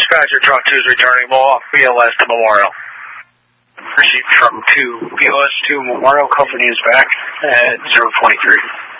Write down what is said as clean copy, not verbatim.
Dispatcher, truck 2 is returning BLS to Memorial. Receipt truck 2, BLS to Memorial, company is back at 023.